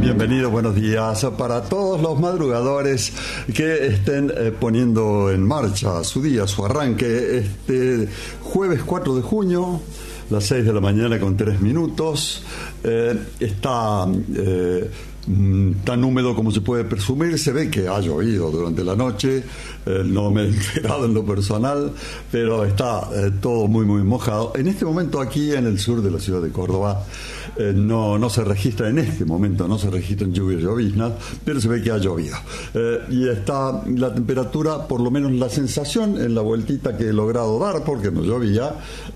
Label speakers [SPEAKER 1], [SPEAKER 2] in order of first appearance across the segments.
[SPEAKER 1] Bienvenidos, buenos días para todos los madrugadores que estén poniendo en marcha su día, su arranque, este jueves 4 de junio, las 6 de la mañana con 3 minutos. Está tan húmedo como se puede presumir. Se ve que ha llovido durante la noche, no me he enterado en lo personal, pero está todo muy mojado. En este momento aquí en el sur de la ciudad de Córdoba no se registra, en este momento no se registran lluvias y lloviznas, pero se ve que ha llovido. Y está la temperatura, por lo menos la sensación en la vueltita que he logrado dar, porque no llovía,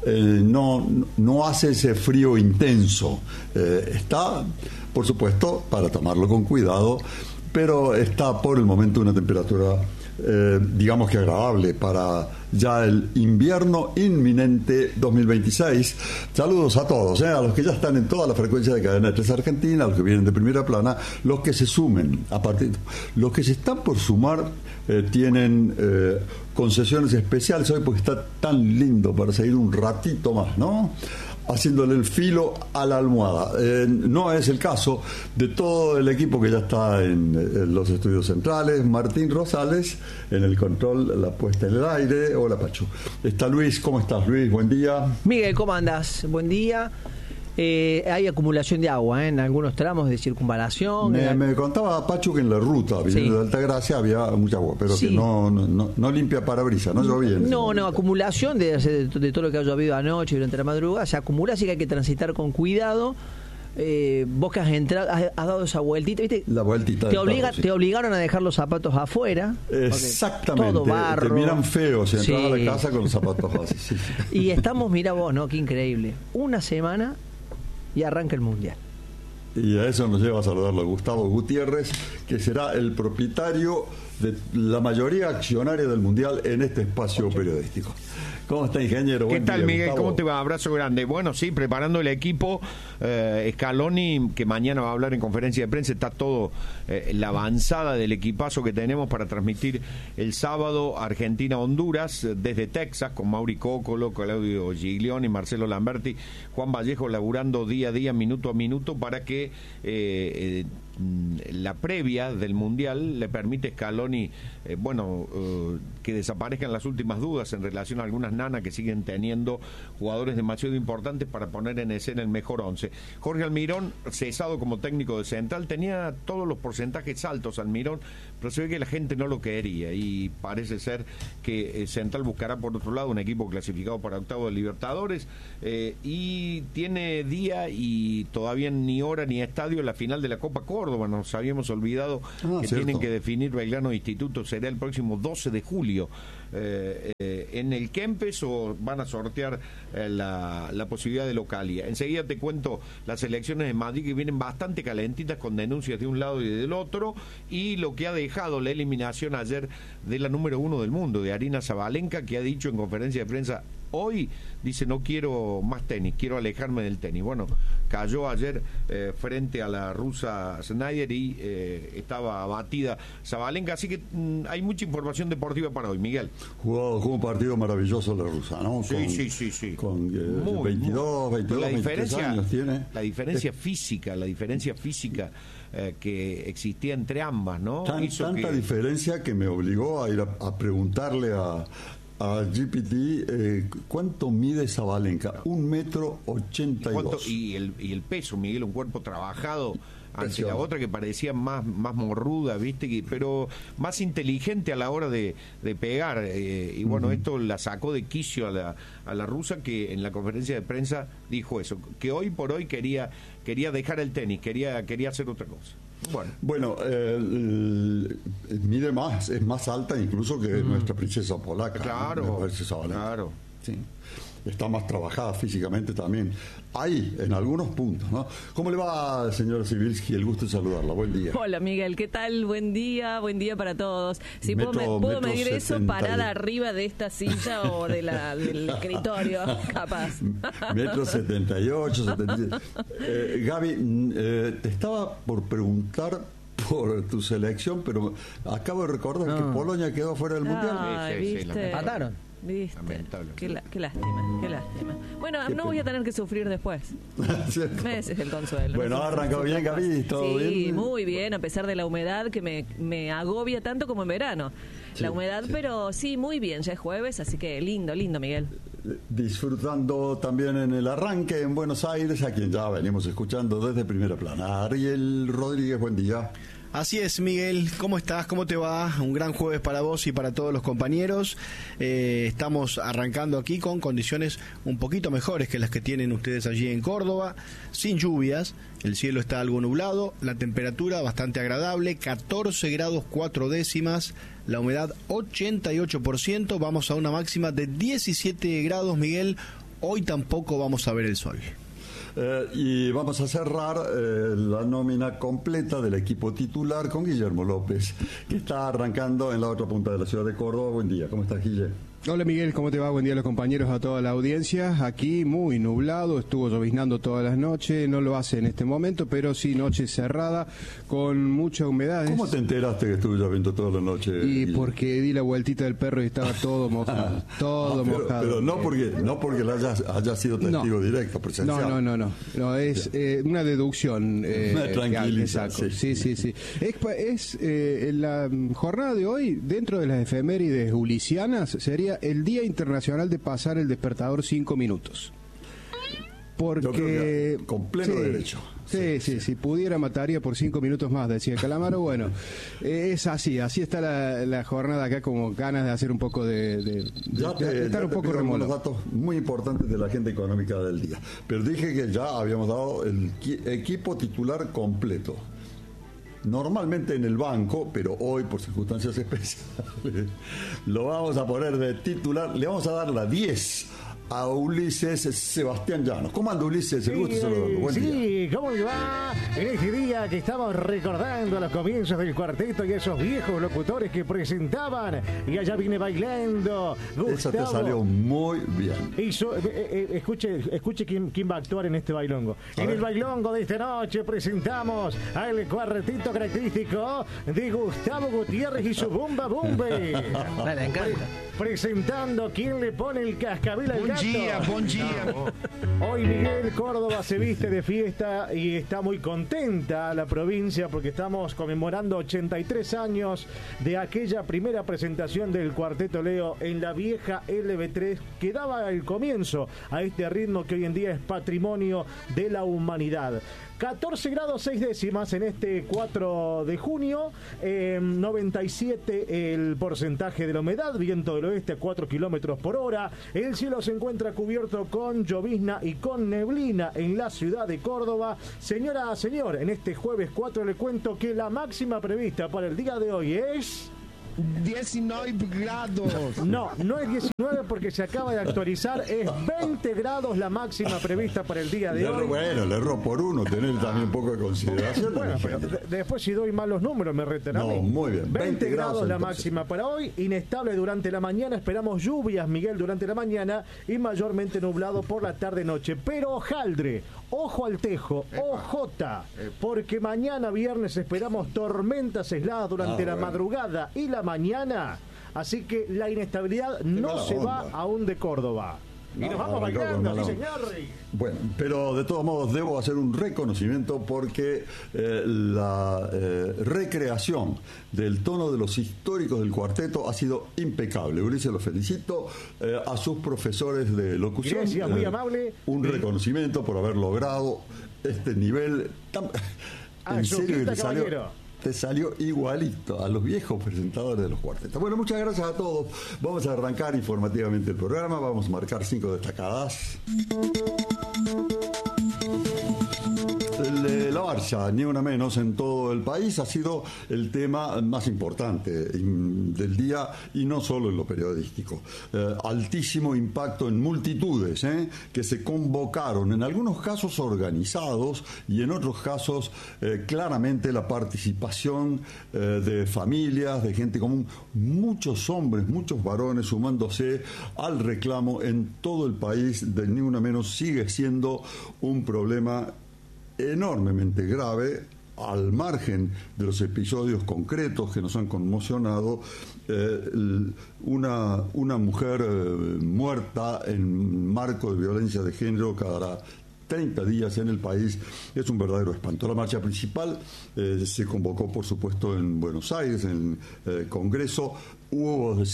[SPEAKER 1] no hace ese frío intenso. Está, por supuesto, para tomarlo con cuidado, pero está por el momento una temperatura digamos que agradable para ya el invierno inminente 2026. Saludos a todos, a los que ya están en toda la frecuencia de Cadena 3 Argentina, a los que vienen de primera plana, los que se sumen a partir, los que se están por sumar tienen concesiones especiales hoy porque está tan lindo para seguir un ratito más, ¿no? Haciéndole el filo a la almohada. No es el caso de todo el equipo que ya está en los estudios centrales. Martín Rosales en el control, la puesta en el aire. Hola, Pachu. Está Luis. ¿Cómo estás, Luis? Buen día.
[SPEAKER 2] Miguel, ¿cómo andás? Buen día. Hay acumulación de agua en algunos tramos de circunvalación.
[SPEAKER 1] Me contaba Pachu que en la ruta viniendo de Altagracia había mucha agua, pero que no limpia parabrisas, no llovía.
[SPEAKER 2] No, acumulación de todo lo que ha llovido anoche y durante la madrugada se acumula, así que hay que transitar con cuidado. Vos que has entrado, has dado esa vueltita, ¿viste?
[SPEAKER 1] La vueltita.
[SPEAKER 2] Te obligaron a dejar los zapatos afuera.
[SPEAKER 1] Exactamente.
[SPEAKER 2] Todo barro.
[SPEAKER 1] Te miran feo si entras a la casa con los zapatos así. Sí.
[SPEAKER 2] Y estamos, mira vos, ¿no? Qué increíble. Una semana y arranca el Mundial.
[SPEAKER 1] Y a eso nos lleva a saludarlo a Gustavo Gutiérrez, que será el propietario de la mayoría accionaria del Mundial en este espacio periodístico. ¿Cómo está, ingeniero?
[SPEAKER 3] ¿Qué tal, Miguel?
[SPEAKER 1] Gustavo.
[SPEAKER 3] ¿Cómo te va? Abrazo grande. Bueno, sí, preparando el equipo. Scaloni, que mañana va a hablar en conferencia de prensa, está todo la avanzada del equipazo que tenemos para transmitir el sábado Argentina-Honduras desde Texas, con Mauri Cócolo, Claudio Giglioni, Marcelo Lamberti, Juan Vallejo laburando día a día, minuto a minuto, para que la previa del Mundial le permite a Scaloni que desaparezcan las últimas dudas en relación a algunas nanas que siguen teniendo jugadores demasiado importantes para poner en escena el mejor 11. Jorge Almirón, cesado como técnico de Central, tenía todos los porcentajes altos Almirón, pero se ve que la gente no lo quería y parece ser que Central buscará por otro lado un equipo clasificado para octavo de Libertadores y tiene día y todavía ni hora ni estadio la final de la Copa Córdoba. Nos habíamos olvidado que
[SPEAKER 1] cierto.
[SPEAKER 3] Tienen que definir Belgrano Instituto, será el próximo 12 de julio en el Kempes, o van a sortear la posibilidad de localía. Enseguida te cuento las elecciones de Madrid, que vienen bastante calentitas con denuncias de un lado y del otro, y lo que ha dejado la eliminación ayer de la número 1 del mundo, de Aryna Sabalenka, que ha dicho en conferencia de prensa hoy, dice: no quiero más tenis, quiero alejarme del tenis. Bueno, cayó ayer frente a la rusa Snyder y estaba abatida Sabalenka, así que hay mucha información deportiva para hoy, Miguel.
[SPEAKER 1] Jugó un partido maravilloso la rusa, ¿no?
[SPEAKER 3] Sí.
[SPEAKER 1] Con 22 23 años tiene.
[SPEAKER 3] La diferencia física que existía entre ambas, ¿no?
[SPEAKER 1] Tanta diferencia que me obligó a ir a preguntarle a GPT cuánto mide Sabalenka. 1,82 m.
[SPEAKER 3] Y el peso, Miguel, un cuerpo trabajado ante la otra que parecía más morruda, ¿viste? Pero más inteligente a la hora de pegar. Y bueno, esto la sacó de quicio a la rusa, que en la conferencia de prensa dijo eso, que hoy por hoy quería dejar el tenis, quería hacer otra cosa.
[SPEAKER 1] Bueno, mide más, es más alta incluso que nuestra princesa polaca.
[SPEAKER 3] Claro.
[SPEAKER 1] Sí. Está más trabajada físicamente también. Ahí, en algunos puntos, ¿no? ¿Cómo le va, señora Sibilski? El gusto de saludarla. Buen día.
[SPEAKER 4] Hola, Miguel. ¿Qué tal? Buen día para todos. Si
[SPEAKER 1] puedo
[SPEAKER 4] medir eso parada arriba de esta silla o del escritorio, capaz.
[SPEAKER 1] 1,78 m, 77. Gaby, te estaba por preguntar por tu selección, pero acabo de recordar que Polonia quedó fuera del Mundial.
[SPEAKER 2] ¿Viste? Empataron.
[SPEAKER 4] ¿Viste?
[SPEAKER 3] Lamentable.
[SPEAKER 4] Qué lástima, qué lástima. Bueno, no voy a tener que sufrir después. Ese es el consuelo.
[SPEAKER 1] Bueno, ha arrancado bien, Gaby, ¿todo
[SPEAKER 4] sí,
[SPEAKER 1] bien?
[SPEAKER 4] Muy bien, a pesar de la humedad que me agobia tanto como en verano.
[SPEAKER 1] Sí,
[SPEAKER 4] la humedad,
[SPEAKER 1] sí.
[SPEAKER 4] Pero sí, muy bien, ya es jueves, así que lindo, Miguel.
[SPEAKER 1] Disfrutando también en el arranque en Buenos Aires, a quien ya venimos escuchando desde Primera Plana. Ariel Rodríguez, buen día.
[SPEAKER 5] Así es, Miguel, ¿cómo estás? ¿Cómo te va? Un gran jueves para vos y para todos los compañeros. Estamos arrancando aquí con condiciones un poquito mejores que las que tienen ustedes allí en Córdoba, sin lluvias, el cielo está algo nublado, la temperatura bastante agradable, 14 grados 4 décimas, la humedad 88%, vamos a una máxima de 17 grados, Miguel, hoy tampoco vamos a ver el sol.
[SPEAKER 1] Y vamos a cerrar la nómina completa del equipo titular con Guillermo López, que está arrancando en la otra punta de la ciudad de Córdoba. Buen día, ¿cómo estás, Guille?
[SPEAKER 6] Hola Miguel, ¿cómo te va? Buen día a los compañeros, a toda la audiencia. Aquí muy nublado, estuvo lloviznando todas las noches, no lo hace en este momento, pero sí noche cerrada, con mucha humedad.
[SPEAKER 1] ¿Cómo te enteraste que estuvo lloviendo toda la noche?
[SPEAKER 6] Y porque di la vueltita del perro y estaba todo mojado, todo mojado.
[SPEAKER 1] Pero no porque lo haya sido testigo directo, presencial.
[SPEAKER 6] No, es una deducción.
[SPEAKER 1] Una tranquiliza,
[SPEAKER 6] exacto. Sí. Es la jornada de hoy, dentro de las efemérides ulisianas, sería el Día Internacional de pasar el despertador 5 minutos. Porque...
[SPEAKER 1] Yo creo que con pleno derecho.
[SPEAKER 6] Si pudiera mataría por 5 minutos más, decía Calamaro. Bueno, es así está la jornada acá, como ganas de hacer un poco de estar un poco remolado.
[SPEAKER 1] Unos datos muy importantes de la agenda económica del día. Pero dije que ya habíamos dado el equipo titular completo. Normalmente en el banco, pero hoy por circunstancias especiales lo vamos a poner de titular. Le vamos a dar la 10 a Ulises Sebastián Llanos. ¿Cómo anda, Ulises? El gusto saludarlo. Buen día.
[SPEAKER 7] ¿Cómo le va? En este día que estamos recordando los comienzos del cuarteto y esos viejos locutores que presentaban, y allá viene bailando Gustavo.
[SPEAKER 1] Eso te salió muy bien.
[SPEAKER 7] Escuche quién va a actuar en este bailongo. En el bailongo de esta noche presentamos al cuartetito característico de Gustavo Gutiérrez y su Bumba Bumbe.
[SPEAKER 2] Me encanta.
[SPEAKER 7] Presentando quién le pone el cascabel al gato.
[SPEAKER 5] Buen día.
[SPEAKER 7] Hoy Miguel, Córdoba se viste de fiesta y está muy contenta la provincia porque estamos conmemorando 83 años de aquella primera presentación del Cuarteto Leo en la vieja LB3 que daba el comienzo a este ritmo que hoy en día es patrimonio de la humanidad. 14 grados 6 décimas en este 4 de junio, 97 el porcentaje de la humedad, viento del oeste a 4 kilómetros por hora. El cielo se encuentra cubierto con llovizna y con neblina en la ciudad de Córdoba. Señora, señor, en este jueves 4 le cuento que la máxima prevista para el día de hoy es...
[SPEAKER 5] 19 grados.
[SPEAKER 7] No es 19 porque se acaba de actualizar. Es 20 grados la máxima prevista para el día de hoy.
[SPEAKER 1] Bueno, le erró por uno, tener también un poco de consideración.
[SPEAKER 7] Bueno, pero después si doy mal los números me retan a mí.
[SPEAKER 1] Muy bien.
[SPEAKER 7] 20 grados la
[SPEAKER 1] entonces.
[SPEAKER 7] máxima para hoy. Inestable durante la mañana. Esperamos lluvias, Miguel, durante la mañana. Y mayormente nublado por la tarde-noche. Pero hojaldre, ojo al tejo, ojota. Porque mañana viernes esperamos tormentas aisladas durante la madrugada y la mañana, así que la inestabilidad no se va aún de Córdoba. Y nos vamos bailando, sí señor.
[SPEAKER 1] Bueno, pero de todos modos debo hacer un reconocimiento porque la recreación del tono de los históricos del cuarteto ha sido impecable. Ulises, lo felicito. A sus profesores de locución.
[SPEAKER 7] Gracias, muy amable.
[SPEAKER 1] Un reconocimiento por haber logrado este nivel tan... En serio, te salió igualito a los viejos presentadores de los cuartetos. Bueno, muchas gracias a todos. Vamos a arrancar informativamente el programa. Vamos a marcar 5 destacadas. La marcha, ni una menos, en todo el país ha sido el tema más importante del día y no solo en lo periodístico. Altísimo impacto en multitudes que se convocaron, en algunos casos organizados y en otros casos claramente la participación de familias, de gente común, muchos hombres, muchos varones sumándose al reclamo en todo el país de ni una menos. Sigue siendo un problema enormemente grave al margen de los episodios concretos que nos han conmocionado, una mujer muerta en marco de violencia de género cada 30 días en el país es un verdadero espanto. La marcha principal se convocó, por supuesto, en Buenos Aires, en el Congreso. Hubo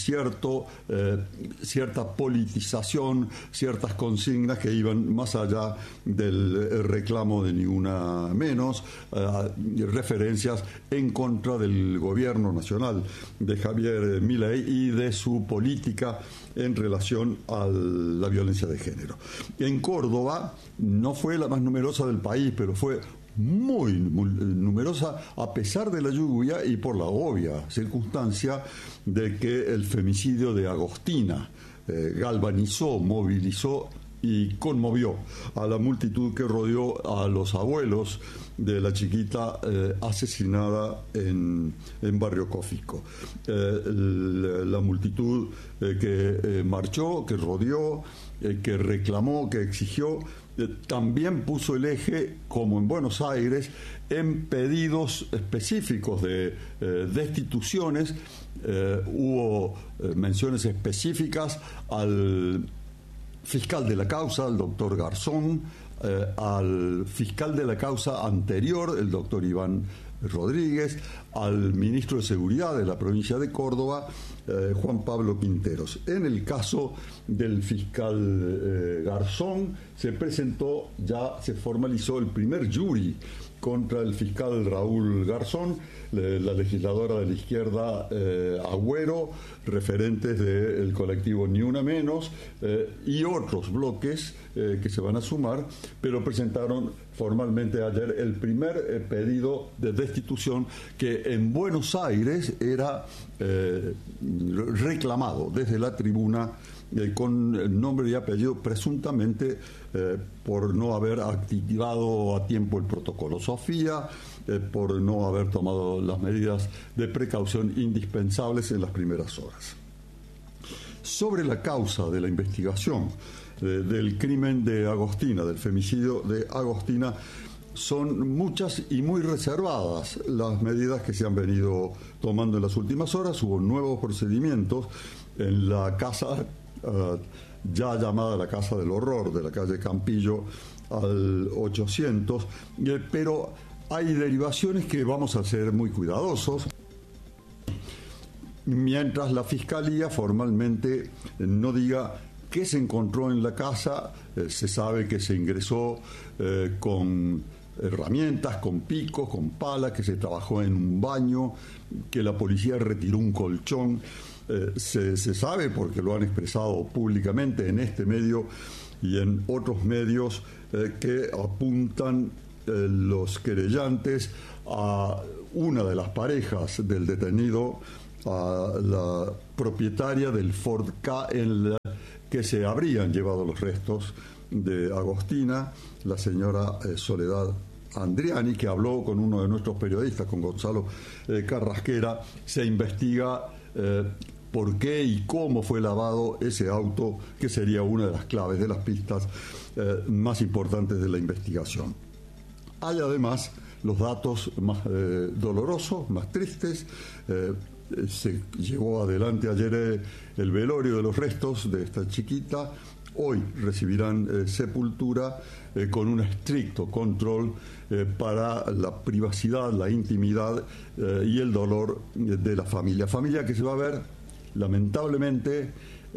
[SPEAKER 1] cierta politización, ciertas consignas que iban más allá del reclamo de ni una menos, referencias en contra del gobierno nacional de Javier Milei y de su política en relación a la violencia de género. En Córdoba no fue la más numerosa del país, pero fue muy numerosa a pesar de la lluvia y por la obvia circunstancia de que el femicidio de Agostina galvanizó, movilizó y conmovió a la multitud que rodeó a los abuelos de la chiquita asesinada en Barrio Cófico. La multitud que marchó, que rodeó, que reclamó, que exigió, también puso el eje, como en Buenos Aires, en pedidos específicos de destituciones. Hubo menciones específicas al fiscal de la causa, el doctor Garzón, al fiscal de la causa anterior, el doctor Iván Rodríguez, al ministro de Seguridad de la provincia de Córdoba, Juan Pablo Quinteros. En el caso del fiscal Garzón, se formalizó el primer jury contra el fiscal Raúl Garzón, la legisladora de la izquierda Agüero, referentes del colectivo Ni Una Menos y otros bloques que se van a sumar, pero presentaron formalmente ayer el primer pedido de destitución que en Buenos Aires era reclamado desde la tribuna con nombre y apellido, presuntamente por no haber activado a tiempo el protocolo Sofía, por no haber tomado las medidas de precaución indispensables en las primeras horas. Sobre la causa de la investigación del crimen de Agostina, del femicidio de Agostina, son muchas y muy reservadas las medidas que se han venido tomando en las últimas horas. Hubo nuevos procedimientos en la casa ya llamada la Casa del Horror, de la calle Campillo al 800, pero hay derivaciones que vamos a ser muy cuidadosos. Mientras la Fiscalía formalmente no diga qué se encontró en la casa, se sabe que se ingresó con herramientas, con picos, con palas, que se trabajó en un baño, que la policía retiró un colchón. Se sabe, porque lo han expresado públicamente en este medio y en otros medios, que apuntan los querellantes a una de las parejas del detenido, a la propietaria del Ford K en la que se habrían llevado los restos de Agostina, la señora Soledad Andriani, que habló con uno de nuestros periodistas, con Gonzalo Carrasquera. Se investiga por qué y cómo fue lavado ese auto, que sería una de las claves, de las pistas más importantes de la investigación. Hay además los datos más dolorosos, más tristes. Se llevó adelante ayer el velorio de los restos de esta chiquita. Hoy recibirán sepultura con un estricto control para la privacidad, la intimidad y el dolor de la familia. Familia que se va a ver lamentablemente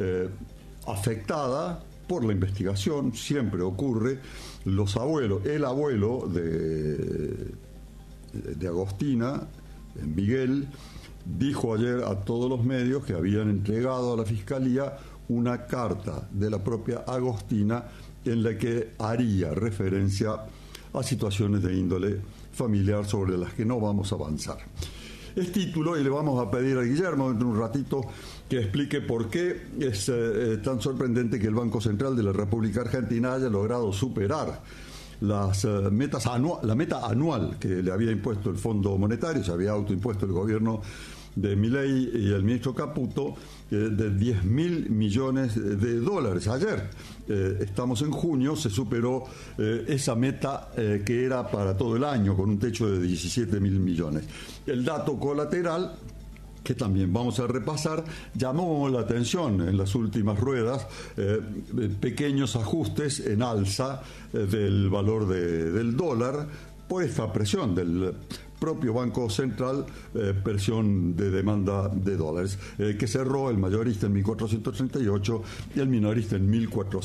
[SPEAKER 1] afectada por la investigación. Siempre ocurre. Los abuelos, el abuelo de Agostina, Miguel, dijo ayer a todos los medios que habían entregado a la Fiscalía una carta de la propia Agostina en la que haría referencia a situaciones de índole familiar sobre las que no vamos a avanzar. Es título, y le vamos a pedir a Guillermo dentro de un ratito que explique por qué es tan sorprendente que el Banco Central de la República Argentina haya logrado superar las la meta anual que le había impuesto el Fondo Monetario, se había autoimpuesto el gobierno de Milei y el ministro Caputo de 10.000 millones de dólares. Ayer, estamos en junio, se superó esa meta que era para todo el año, con un techo de 17.000 millones. El dato colateral, que también vamos a repasar, llamó la atención en las últimas ruedas, pequeños ajustes en alza del valor del dólar por esta presión del propio Banco Central, presión de demanda de dólares, que cerró el mayorista en 1.438 y el minorista en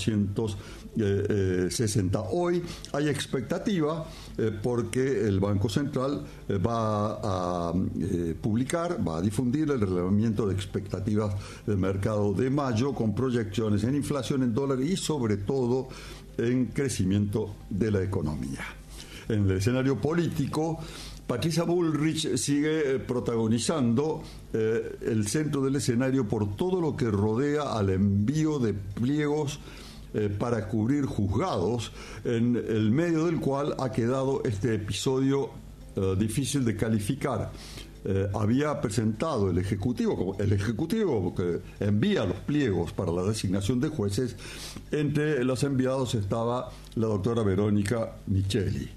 [SPEAKER 1] 1.460. Hoy hay expectativa porque el Banco Central va a publicar, va a difundir el relevamiento de expectativas del mercado de mayo con proyecciones en inflación en dólares y sobre todo en crecimiento de la economía. En el escenario político, Patricia Bullrich sigue protagonizando el centro del escenario por todo lo que rodea al envío de pliegos para cubrir juzgados, en el medio del cual ha quedado este episodio difícil de calificar. Había presentado el Ejecutivo que envía los pliegos para la designación de jueces. Entre los enviados estaba la doctora Verónica Micheli.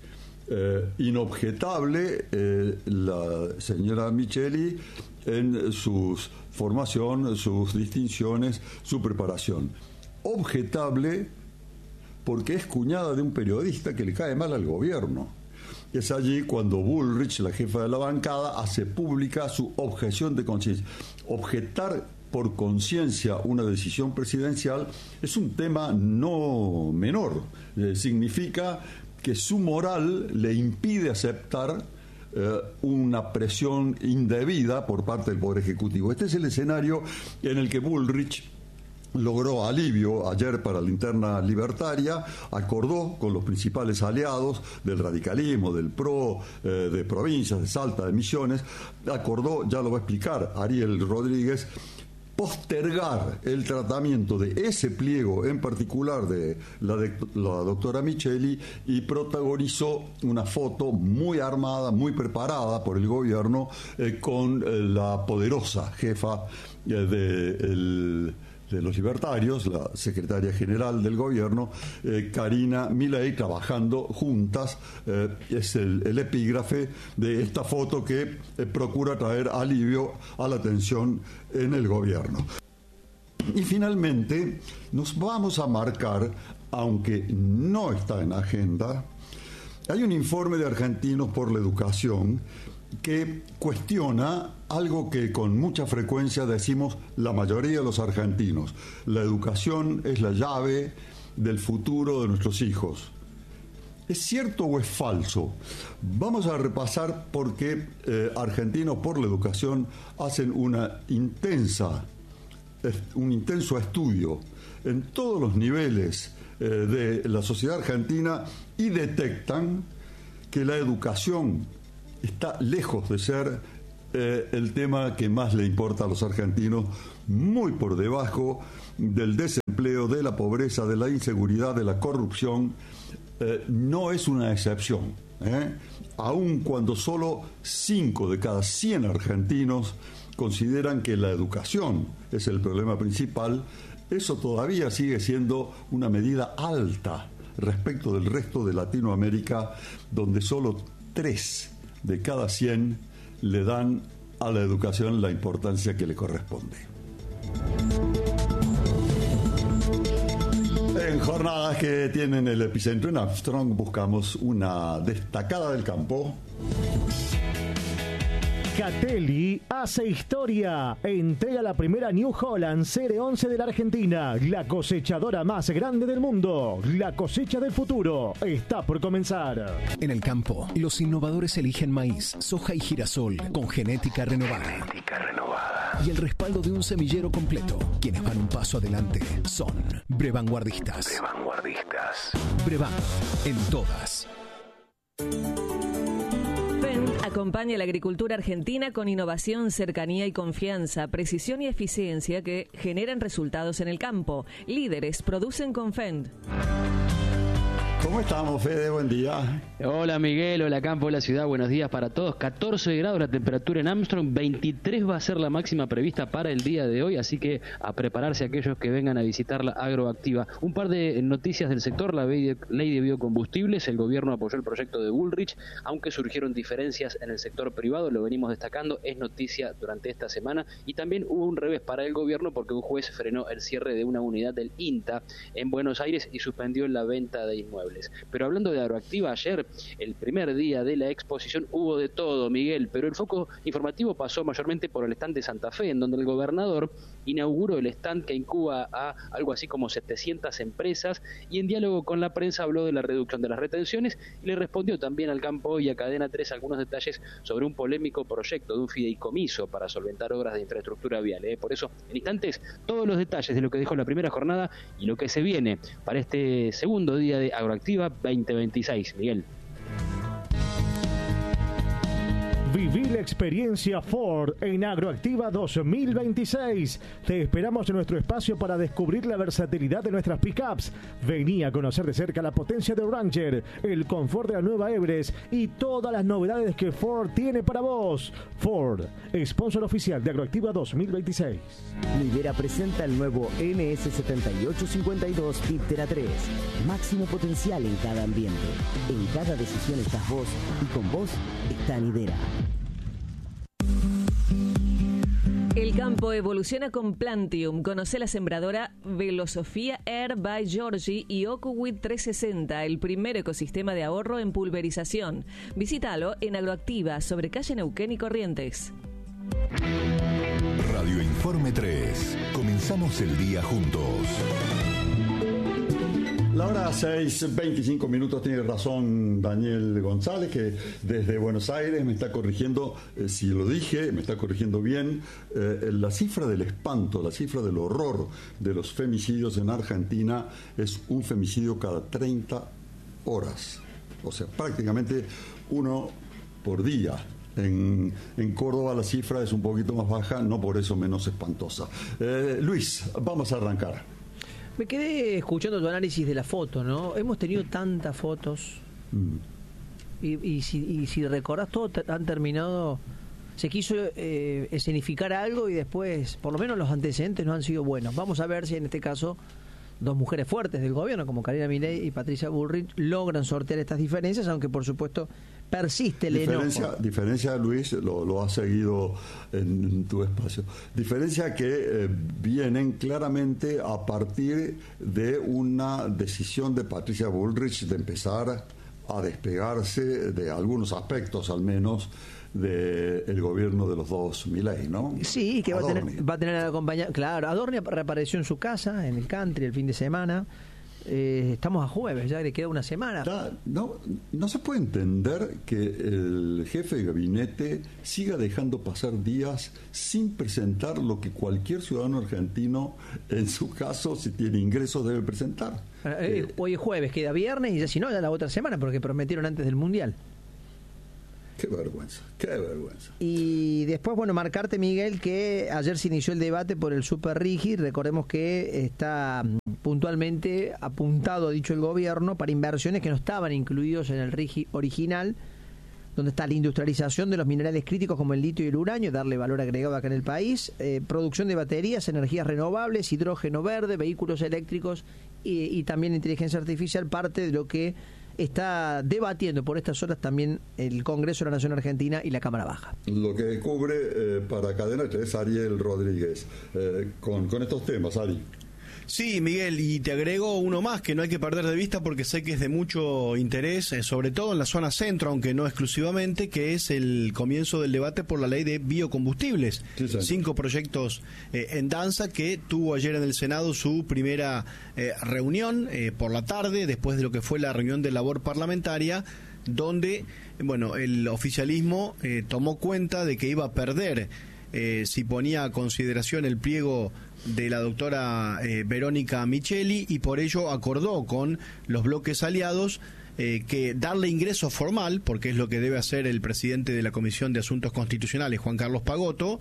[SPEAKER 1] Inobjetable la señora Micheli en su formación, sus distinciones, su preparación. Objetable porque es cuñada de un periodista que le cae mal al gobierno. Es allí cuando Bullrich, la jefa de la bancada, hace pública su objeción de conciencia. Objetar por conciencia una decisión presidencial es un tema no menor. Significa que su moral le impide aceptar una presión indebida por parte del Poder Ejecutivo. Este es el escenario en el que Bullrich logró alivio ayer para la interna libertaria, acordó con los principales aliados del radicalismo, del PRO, de provincias, de Salta, de Misiones, acordó, ya lo va a explicar Ariel Rodríguez, postergar el tratamiento de ese pliego en particular de la doctora Micheli, y protagonizó una foto muy armada, muy preparada por el gobierno con la poderosa jefa de los libertarios, la secretaria general del gobierno, Karina Milei, trabajando juntas. Es el epígrafe de esta foto que procura traer alivio a la tensión en el gobierno. Y finalmente nos vamos a marcar, aunque no está en agenda, hay un informe de Argentinos por la Educación que cuestiona algo que con mucha frecuencia decimos la mayoría de los argentinos: la educación es la llave del futuro de nuestros hijos. ¿Es cierto o es falso? Vamos a repasar por qué Argentinos por la Educación hacen un intenso estudio en todos los niveles de la sociedad argentina y detectan que la educación está lejos de ser el tema que más le importa a los argentinos, muy por debajo del desempleo, de la pobreza, de la inseguridad, de la corrupción. No es una excepción, aun cuando solo 5 de cada 100 argentinos consideran que la educación es el problema principal. Eso todavía sigue siendo una medida alta respecto del resto de Latinoamérica, donde solo 3 de cada 100 le dan a la educación la importancia que le corresponde. En jornadas que tienen el epicentro en Armstrong, buscamos una destacada del campo.
[SPEAKER 7] Catelli hace historia. Entrega la primera New Holland Serie 11 de la Argentina, la cosechadora más grande del mundo. La cosecha del futuro está por comenzar.
[SPEAKER 8] En el campo, los innovadores eligen maíz, soja y girasol con genética renovada. Y el respaldo de un semillero completo. Quienes van un paso adelante son Brevanguardistas. Brevan, en todas.
[SPEAKER 4] Acompaña a la agricultura argentina con innovación, cercanía y confianza, precisión y eficiencia que generan resultados en el campo. Líderes producen con Fend.
[SPEAKER 1] ¿Cómo estamos, Fede? Buen día.
[SPEAKER 9] Hola, Miguel. Hola, campo. Hola, ciudad. Buenos días para todos. 14 grados la temperatura en Armstrong. 23 va a ser la máxima prevista para el día de hoy. Así que a prepararse aquellos que vengan a visitar la Agroactiva. Un par de noticias del sector. La ley de biocombustibles. El gobierno apoyó el proyecto de Bullrich, aunque surgieron diferencias en el sector privado. Lo venimos destacando. Es noticia durante esta semana. Y también hubo un revés para el gobierno porque un juez frenó el cierre de una unidad del INTA en Buenos Aires y suspendió la venta de inmuebles. Pero hablando de Agroactiva, ayer, el primer día de la exposición, hubo de todo, Miguel, pero el foco informativo pasó mayormente por el stand de Santa Fe, en donde el gobernador inauguró el stand que incuba a algo así como 700 empresas y en diálogo con la prensa habló de la reducción de las retenciones y le respondió también al Campo y a Cadena 3 algunos detalles sobre un polémico proyecto de un fideicomiso para solventar obras de infraestructura vial. Por eso, en instantes, todos los detalles de lo que dijo la primera jornada y lo que se viene para este segundo día de Agroactiva 2026. Miguel.
[SPEAKER 7] Viví la experiencia Ford en Agroactiva 2026. Te esperamos en nuestro espacio para descubrir la versatilidad de nuestras pickups. Vení a conocer de cerca la potencia de Ranger, el confort de la nueva Everest y todas las novedades que Ford tiene para vos. Ford, sponsor oficial de Agroactiva 2026.
[SPEAKER 10] Lidera presenta el nuevo NS7852 Piptera 3. Máximo potencial en cada ambiente. En cada decisión estás vos y con vos está Lidera.
[SPEAKER 4] El campo evoluciona con Plantium. Conoce la sembradora Velosofía Air by Georgie y OcuWeed 360, el primer ecosistema de ahorro en pulverización. Visítalo en Agroactiva, sobre calle Neuquén y Corrientes.
[SPEAKER 8] Radio Informe 3. Comenzamos el día juntos.
[SPEAKER 1] La hora 6:25 minutos, tiene razón Daniel González, que desde Buenos Aires me está corrigiendo, si lo dije, me está corrigiendo bien, la cifra del espanto, la cifra del horror de los femicidios en Argentina es un femicidio cada 30 horas. O sea, prácticamente uno por día. En Córdoba la cifra es un poquito más baja, no por eso menos espantosa. Luis, vamos a arrancar.
[SPEAKER 2] Me quedé escuchando tu análisis de la foto, ¿no? Hemos tenido tantas fotos y si recordás, todos han terminado, se quiso escenificar algo y después, por lo menos los antecedentes no han sido buenos. Vamos a ver si en este caso dos mujeres fuertes del gobierno, como Karina Milei y Patricia Bullrich, logran sortear estas diferencias, aunque por supuesto persiste el enojo.
[SPEAKER 1] Diferencia, Luis, lo has seguido en tu espacio. Diferencia que vienen claramente a partir de una decisión de Patricia Bullrich de empezar a despegarse de algunos aspectos, al menos, del gobierno de los dos Milei, ¿no?
[SPEAKER 2] Sí, que va a tener a la compañía. Claro, Adorni reapareció en su casa, en el country, el fin de semana. Estamos a jueves, ya le queda una semana.
[SPEAKER 1] No se puede entender que el jefe de gabinete siga dejando pasar días sin presentar lo que cualquier ciudadano argentino, en su caso, si tiene ingresos, debe presentar.
[SPEAKER 2] Hoy es jueves, queda viernes y ya si no, ya la otra semana, porque prometieron antes del Mundial.
[SPEAKER 1] Qué vergüenza, qué vergüenza.
[SPEAKER 2] Y después, bueno, marcarte, Miguel, que ayer se inició el debate por el Super Rigi. Recordemos que está puntualmente apuntado, ha dicho el gobierno, para inversiones que no estaban incluidos en el Rigi original, donde está la industrialización de los minerales críticos como el litio y el uranio, darle valor agregado acá en el país, producción de baterías, energías renovables, hidrógeno verde, vehículos eléctricos y también inteligencia artificial, parte de lo que está debatiendo por estas horas también el Congreso de la Nación Argentina y la Cámara Baja.
[SPEAKER 1] Lo que cubre para Cadena 3 Ariel Rodríguez con estos temas, Ari.
[SPEAKER 5] Sí, Miguel, y te agrego uno más que no hay que perder de vista porque sé que es de mucho interés, sobre todo en la zona centro, aunque no exclusivamente, que es el comienzo del debate por la ley de biocombustibles. Sí, 5 proyectos en danza que tuvo ayer en el Senado su primera reunión por la tarde, después de lo que fue la reunión de labor parlamentaria, donde el oficialismo tomó cuenta de que iba a perder si ponía a consideración el pliego de la doctora Verónica Micheli, y por ello acordó con los bloques aliados que darle ingreso formal, porque es lo que debe hacer el presidente de la Comisión de Asuntos Constitucionales, Juan Carlos Pagotto,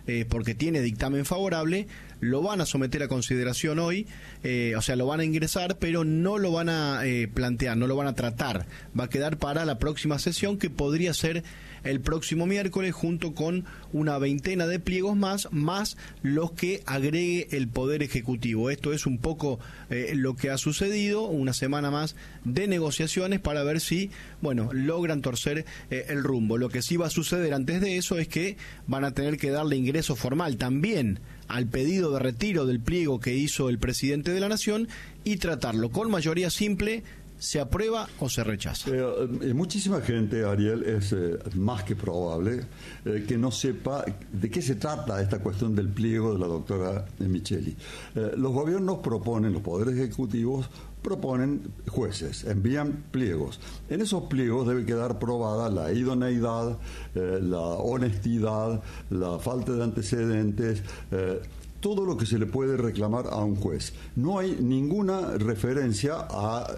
[SPEAKER 5] porque tiene dictamen favorable, lo van a someter a consideración hoy, o sea, lo van a ingresar, pero no lo van a plantear, no lo van a tratar. Va a quedar para la próxima sesión, que podría ser el próximo miércoles, junto con una veintena de pliegos más los que agregue el Poder Ejecutivo. Esto es un poco lo que ha sucedido, una semana más de negociaciones para ver si, bueno, logran torcer el rumbo. Lo que sí va a suceder antes de eso es que van a tener que darle ingreso formal también al pedido de retiro del pliego que hizo el presidente de la Nación y tratarlo con mayoría simple. ¿Se aprueba o se rechaza?
[SPEAKER 1] Muchísima gente, Ariel, es más que probable que no sepa de qué se trata esta cuestión del pliego de la doctora Micheli. Los gobiernos proponen, los poderes ejecutivos proponen jueces, envían pliegos. En esos pliegos debe quedar probada la idoneidad, la honestidad, la falta de antecedentes, todo lo que se le puede reclamar a un juez. No hay ninguna referencia a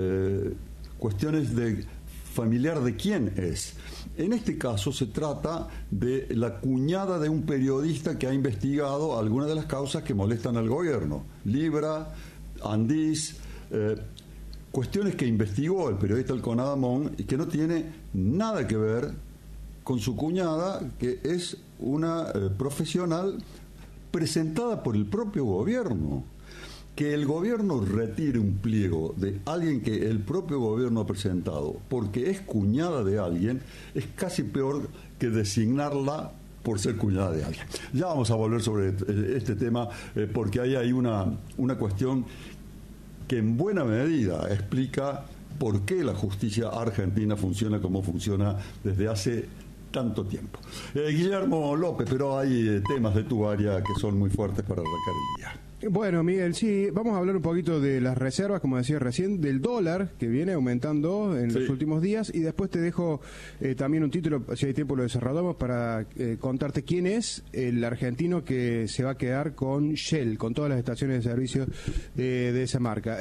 [SPEAKER 1] cuestiones de familiar de quién es. En este caso se trata de la cuñada de un periodista que ha investigado algunas de las causas que molestan al gobierno. Libra, Andís, cuestiones que investigó el periodista Alcon Adamón y que no tiene nada que ver con su cuñada, que es una profesional presentada por el propio gobierno. Que el gobierno retire un pliego de alguien que el propio gobierno ha presentado porque es cuñada de alguien es casi peor que designarla por ser cuñada de alguien. Ya vamos a volver sobre este tema porque ahí hay una cuestión que en buena medida explica por qué la justicia argentina funciona como funciona desde hace tanto tiempo. Guillermo López, pero hay temas de tu área que son muy fuertes para arrancar el día.
[SPEAKER 6] Bueno, Miguel, sí, vamos a hablar un poquito de las reservas, como decía recién, del dólar, que viene aumentando en los últimos días, y después te dejo también un título, si hay tiempo lo desarrollamos, para contarte quién es el argentino que se va a quedar con Shell, con todas las estaciones de servicio de esa marca.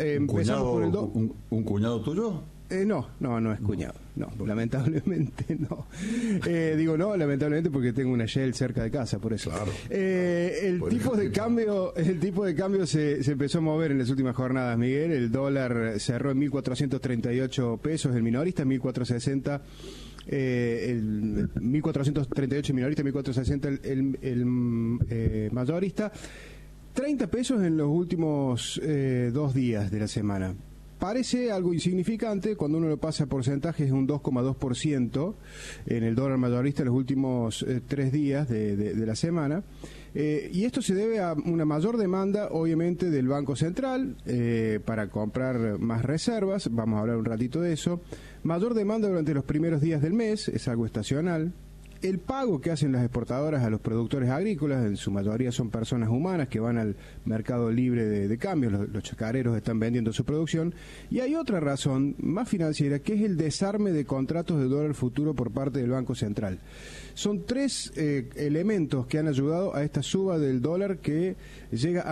[SPEAKER 1] ¿Un cuñado tuyo?
[SPEAKER 6] No es cuñado. No, lamentablemente no. Digo no, lamentablemente porque tengo una Shell cerca de casa, por eso. Claro. El tipo de cambio se empezó a mover en las últimas jornadas, Miguel. El dólar cerró en 1.438 pesos, el minorista, 1.460. El 1.438 minorista, 1.460 el mayorista. 30 pesos en los últimos 2 días de la semana. Parece algo insignificante, cuando uno lo pasa a porcentajes es un 2,2% en el dólar mayorista en los últimos 3 días de la semana. Y esto se debe a una mayor demanda, obviamente, del Banco Central para comprar más reservas, vamos a hablar un ratito de eso. Mayor demanda durante los primeros días del mes, es algo estacional. El pago que hacen las exportadoras a los productores agrícolas, en su mayoría son personas humanas que van al mercado libre de cambios, los chacareros están vendiendo su producción. Y hay otra razón más financiera, que es el desarme de contratos de dólar futuro por parte del Banco Central. Son 3 elementos que han ayudado a esta suba del dólar, que llega a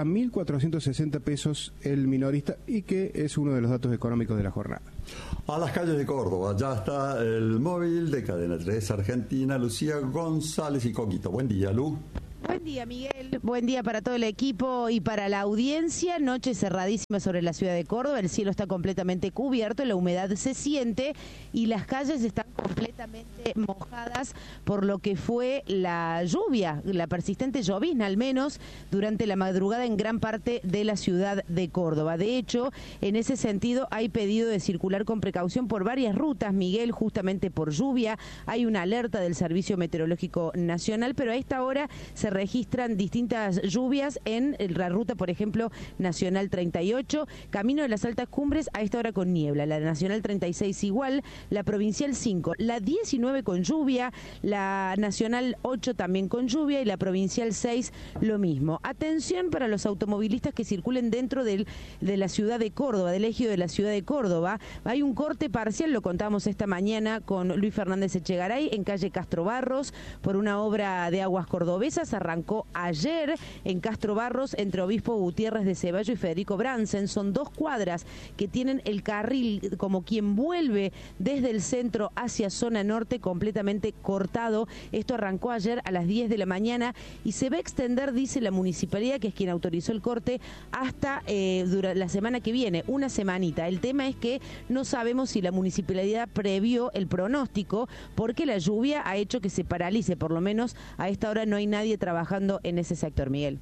[SPEAKER 6] 1.460 pesos el minorista y que es uno de los datos económicos de la jornada.
[SPEAKER 1] A las calles de Córdoba, ya está el móvil de Cadena 3 Argentina, Lucía González y Coquito. Buen día, Lu.
[SPEAKER 11] Buen día, Miguel. Buen día para todo el equipo y para la audiencia. Noche cerradísima sobre la ciudad de Córdoba. El cielo está completamente cubierto, la humedad se siente y las calles están completamente mojadas por lo que fue la lluvia, la persistente llovizna, al menos durante la madrugada en gran parte de la ciudad de Córdoba. De hecho, en ese sentido hay pedido de circular con precaución por varias rutas, Miguel, justamente por lluvia. Hay una alerta del Servicio Meteorológico Nacional, pero a esta hora se registran distintas lluvias en la ruta, por ejemplo, Nacional 38, camino de las altas cumbres, a esta hora con niebla, la Nacional 36 igual, la Provincial 5, la 19 con lluvia, la Nacional 8 también con lluvia y la Provincial 6 lo mismo. Atención para los automovilistas que circulen dentro de la ciudad de Córdoba, del ejido de la ciudad de Córdoba. Hay un corte parcial, lo contamos esta mañana con Luis Fernández Echegaray, en calle Castro Barros, por una obra de Aguas Cordobesas, arrancó ayer en Castro Barros entre Obispo Gutiérrez de Ceballo y Federico Bransen. Son 2 cuadras que tienen el carril como quien vuelve desde el centro hacia zona norte completamente cortado. Esto arrancó ayer a las 10 de la mañana y se va a extender, dice la municipalidad, que es quien autorizó el corte, hasta la semana que viene, una semanita. El tema es que no sabemos si la municipalidad previó el pronóstico, porque la lluvia ha hecho que se paralice. Por lo menos a esta hora no hay nadie trabajando en ese sector, Miguel.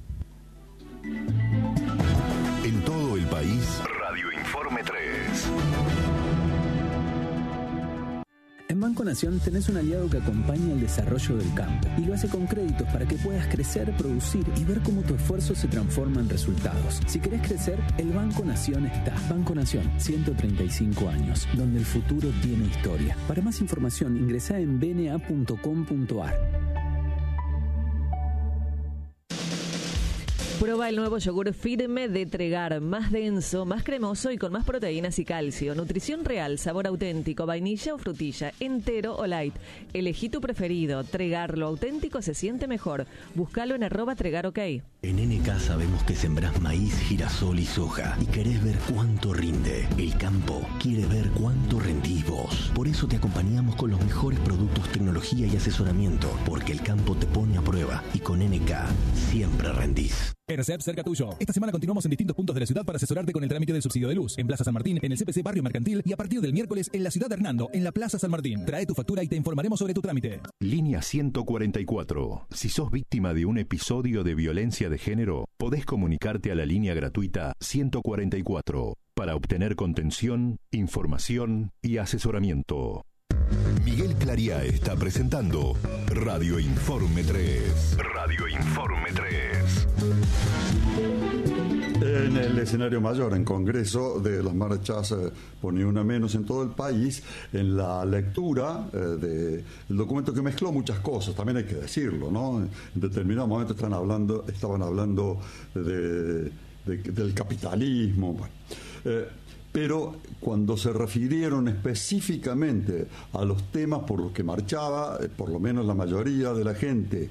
[SPEAKER 8] En todo el país, Radio Informe 3.
[SPEAKER 12] En Banco Nación tenés un aliado que acompaña el desarrollo del campo y lo hace con créditos para que puedas crecer, producir y ver cómo tu esfuerzo se transforma en resultados. Si querés crecer, el Banco Nación está. Banco Nación, 135 años, donde el futuro tiene historia. Para más información, ingresá en bna.com.ar.
[SPEAKER 4] Prueba el nuevo yogur firme de Tregar, más denso, más cremoso y con más proteínas y calcio. Nutrición real, sabor auténtico, vainilla o frutilla, entero o light. Elegí tu preferido. Tregar, lo auténtico se siente mejor. Búscalo en @TregarOK.
[SPEAKER 13] En NK sabemos que sembrás maíz, girasol y soja y querés ver cuánto rinde. El campo quiere ver cuánto rendís vos. Por eso te acompañamos con los mejores productos, tecnología y asesoramiento, porque el campo te pone a prueba y con NK siempre rendís.
[SPEAKER 14] ERCEP cerca tuyo. Esta semana continuamos en distintos puntos de la ciudad para asesorarte con el trámite del subsidio de luz. En Plaza San Martín, en el CPC Barrio Mercantil y a partir del miércoles en la Ciudad de Hernando, en la Plaza San Martín. Trae tu factura y te informaremos sobre tu trámite.
[SPEAKER 8] Línea 144. Si sos víctima de un episodio de violencia de género, podés comunicarte a la línea gratuita 144 para obtener contención, información y asesoramiento. Miguel Clariá está presentando Radio Informe 3. Radio Informe 3.
[SPEAKER 1] En el escenario mayor, en Congreso, de las marchas por Ni Una Menos en todo el país, en la lectura del documento que mezcló muchas cosas, también hay que decirlo, ¿no? En determinado momento estaban hablando del capitalismo, bueno. Pero cuando se refirieron específicamente a los temas por los que marchaba, por lo menos la mayoría de la gente,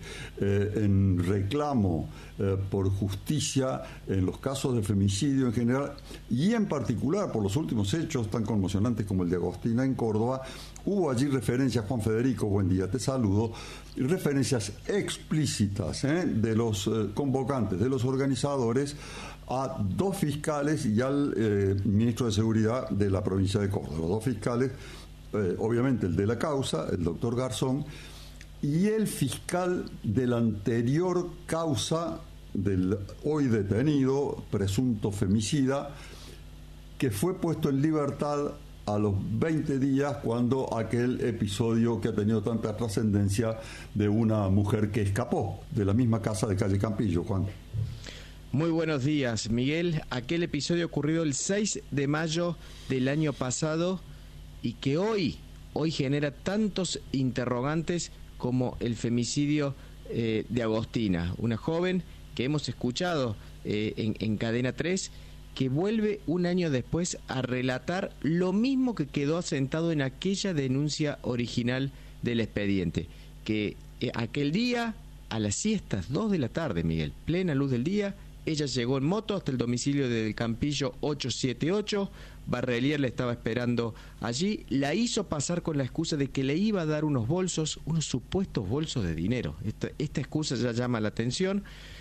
[SPEAKER 1] en reclamo por justicia en los casos de femicidio en general, y en particular por los últimos hechos tan conmocionantes como el de Agostina en Córdoba, hubo allí referencias, Juan Federico, buen día, te saludo, referencias explícitas de los convocantes, de los organizadores, a 2 fiscales y al ministro de Seguridad de la provincia de Córdoba. Los 2 fiscales, obviamente el de la causa, el doctor Garzón, y el fiscal de la anterior causa del hoy detenido, presunto femicida, que fue puesto en libertad a los 20 días cuando aquel episodio que ha tenido tanta trascendencia de una mujer que escapó de la misma casa de calle Campillo, Juan.
[SPEAKER 15] Muy buenos días, Miguel. Aquel episodio ocurrido el 6 de mayo del año pasado y que hoy genera tantos interrogantes como el femicidio de Agostina, una joven que hemos escuchado en Cadena 3, que vuelve un año después a relatar lo mismo que quedó asentado en aquella denuncia original del expediente, que aquel día, a las siestas 2 de la tarde, Miguel, plena luz del día, ella llegó en moto hasta el domicilio del Campillo 878, Barrelier la estaba esperando allí, la hizo pasar con la excusa de que le iba a dar unos bolsos, unos supuestos bolsos de dinero. Esta excusa ya llama la atención,